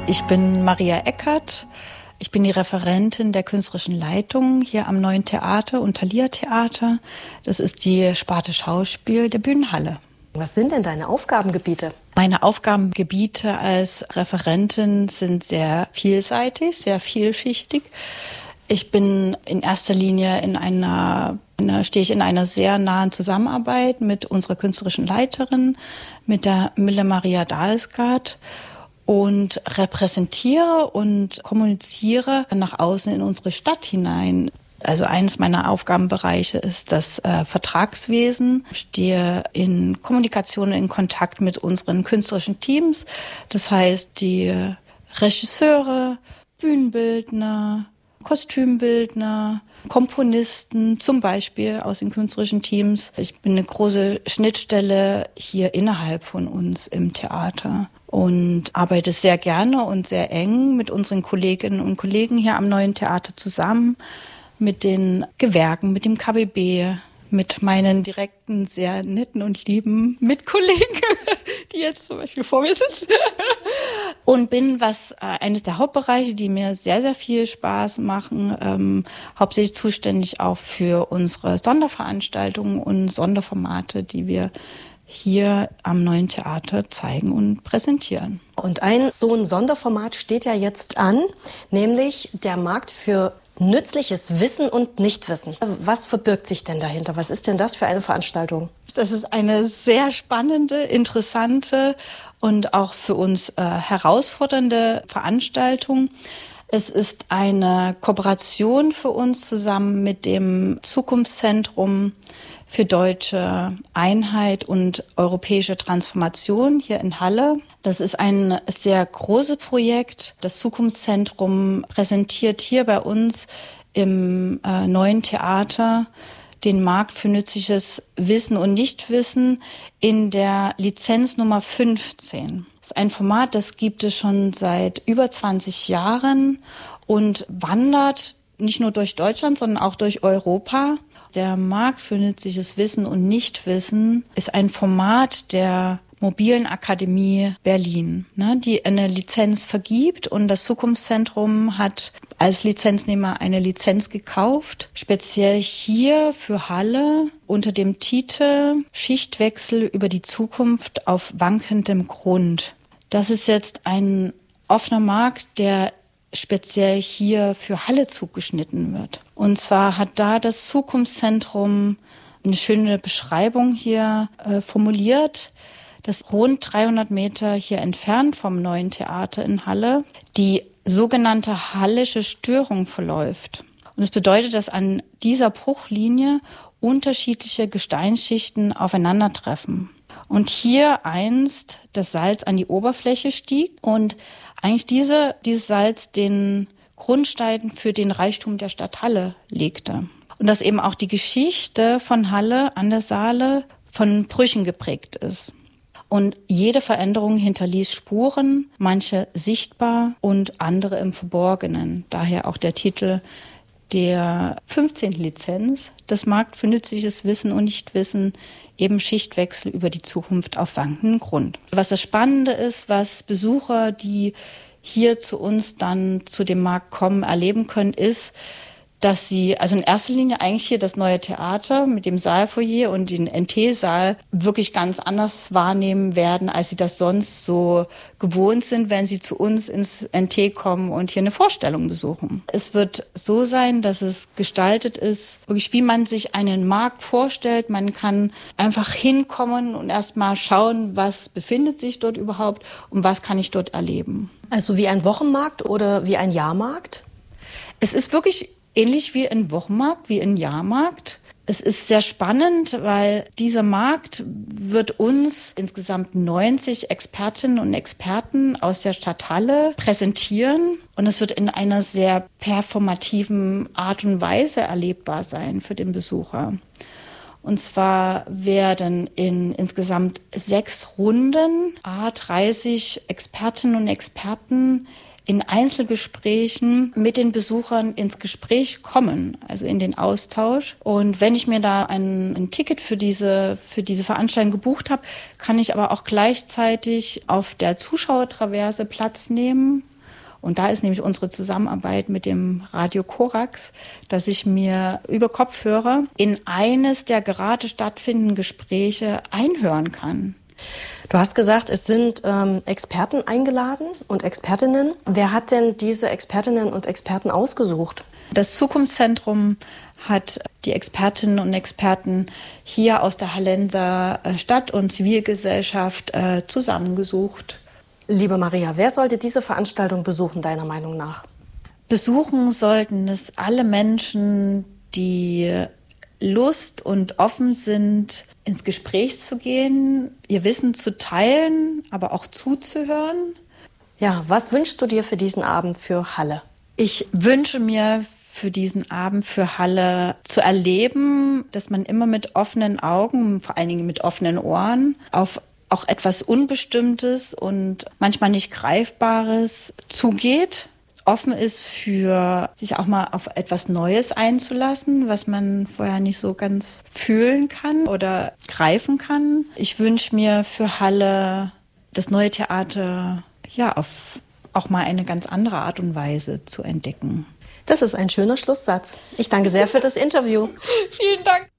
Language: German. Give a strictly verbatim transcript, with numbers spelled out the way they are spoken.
Ich bin Maria Eckert. Ich bin die Referentin der künstlerischen Leitung hier am Neuen Theater und Thalia Theater. Das ist die Sparte Schauspiel der Bühnenhalle. Was sind denn deine Aufgabengebiete? Meine Aufgabengebiete als Referentin sind sehr vielseitig, sehr vielschichtig. Ich bin in erster Linie in einer, stehe ich in einer sehr nahen Zusammenarbeit mit unserer künstlerischen Leiterin, mit der Mille Maria Dalsgaard, und repräsentiere und kommuniziere nach außen in unsere Stadt hinein. Also eines meiner Aufgabenbereiche ist das äh, Vertragswesen. Ich stehe in Kommunikation, in Kontakt mit unseren künstlerischen Teams. Das heißt, die Regisseure, Bühnenbildner, Kostümbildner, Komponisten, zum Beispiel aus den künstlerischen Teams. Ich bin eine große Schnittstelle hier innerhalb von uns im Theater und arbeite sehr gerne und sehr eng mit unseren Kolleginnen und Kollegen hier am Neuen Theater zusammen, mit den Gewerken, mit dem K B B, mit meinen direkten, sehr netten und lieben Mitkollegen, die jetzt zum Beispiel vor mir sitzen. Und bin, was äh, eines der Hauptbereiche, die mir sehr, sehr viel Spaß machen, ähm, hauptsächlich zuständig auch für unsere Sonderveranstaltungen und Sonderformate, die wir hier am Neuen Theater zeigen und präsentieren. Und ein so ein Sonderformat steht ja jetzt an, nämlich der Markt für nützliches Wissen und Nichtwissen. Was verbirgt sich denn dahinter? Was ist denn das für eine Veranstaltung? Das ist eine sehr spannende, interessante und auch für uns äh, herausfordernde Veranstaltung. Es ist eine Kooperation für uns zusammen mit dem Zukunftszentrum für deutsche Einheit und europäische Transformation hier in Halle. Das ist ein sehr großes Projekt. Das Zukunftszentrum präsentiert hier bei uns im äh, Neuen Theater den Markt für nützliches Wissen und Nichtwissen in der Lizenz Nummer fünfzehn. Das ist ein Format, das gibt es schon seit über zwanzig Jahren und wandert nicht nur durch Deutschland, sondern auch durch Europa. Der Markt für nützliches Wissen und Nichtwissen ist ein Format der Mobilen Akademie Berlin, ne, die eine Lizenz vergibt, und das Zukunftszentrum hat als Lizenznehmer eine Lizenz gekauft, speziell hier für Halle unter dem Titel Schichtwechsel über die Zukunft auf wankendem Grund. Das ist jetzt ein offener Markt, der speziell hier für Halle zugeschnitten wird. Und zwar hat da das Zukunftszentrum eine schöne Beschreibung hier äh, formuliert, dass rund dreihundert Meter hier entfernt vom Neuen Theater in Halle die sogenannte hallische Störung verläuft. Und es bedeutet, dass an dieser Bruchlinie unterschiedliche Gesteinsschichten aufeinandertreffen. Und hier einst das Salz an die Oberfläche stieg und eigentlich diese, dieses Salz den Grundstein für den Reichtum der Stadt Halle legte. Und dass eben auch die Geschichte von Halle an der Saale von Brüchen geprägt ist. Und jede Veränderung hinterließ Spuren, manche sichtbar und andere im Verborgenen. Daher auch der Titel der fünfzehnten Lizenz, das Markt für nützliches Wissen und Nichtwissen, eben Schichtwechsel über die Zukunft auf wankendem Grund. Was das Spannende ist, was Besucher, die hier zu uns dann zu dem Markt kommen, erleben können, ist, dass sie also in erster Linie eigentlich hier das Neue Theater mit dem Saalfoyer und den N T-Saal wirklich ganz anders wahrnehmen werden, als sie das sonst so gewohnt sind, wenn sie zu uns ins N T kommen und hier eine Vorstellung besuchen. Es wird so sein, dass es gestaltet ist, wirklich wie man sich einen Markt vorstellt. Man kann einfach hinkommen und erst mal schauen, was befindet sich dort überhaupt und was kann ich dort erleben. Also wie ein Wochenmarkt oder wie ein Jahrmarkt? Es ist wirklich ähnlich wie ein Wochenmarkt, wie ein Jahrmarkt. Es ist sehr spannend, weil dieser Markt wird uns insgesamt neunzig Expertinnen und Experten aus der Stadt Halle präsentieren. Und es wird in einer sehr performativen Art und Weise erlebbar sein für den Besucher. Und zwar werden in insgesamt sechs Runden à dreißig Expertinnen und Experten in Einzelgesprächen mit den Besuchern ins Gespräch kommen, also in den Austausch. Und wenn ich mir da ein, ein Ticket für diese, für diese Veranstaltung gebucht habe, kann ich aber auch gleichzeitig auf der Zuschauertraverse Platz nehmen Und da ist nämlich unsere Zusammenarbeit mit dem Radio Korax, dass ich mir über Kopfhörer in eines der gerade stattfindenden Gespräche einhören kann. Du hast gesagt, es sind ähm, Experten eingeladen und Expertinnen. Wer hat denn diese Expertinnen und Experten ausgesucht? Das Zukunftszentrum hat die Expertinnen und Experten hier aus der Hallenser Stadt- und Zivilgesellschaft äh, zusammengesucht. Liebe Maria, wer sollte diese Veranstaltung besuchen, deiner Meinung nach? Besuchen sollten es alle Menschen, die Lust und offen sind, ins Gespräch zu gehen, ihr Wissen zu teilen, aber auch zuzuhören. Ja, was wünschst du dir für diesen Abend für Halle? Ich wünsche mir für diesen Abend für Halle zu erleben, dass man immer mit offenen Augen, vor allen Dingen mit offenen Ohren, auf auch etwas Unbestimmtes und manchmal nicht Greifbares zugeht, offen ist für sich auch mal auf etwas Neues einzulassen, was man vorher nicht so ganz fühlen kann oder greifen kann. Ich wünsche mir für Halle das neue Theater ja auf auch mal eine ganz andere Art und Weise zu entdecken. Das ist ein schöner Schlusssatz. Ich danke sehr für das Interview. Vielen Dank.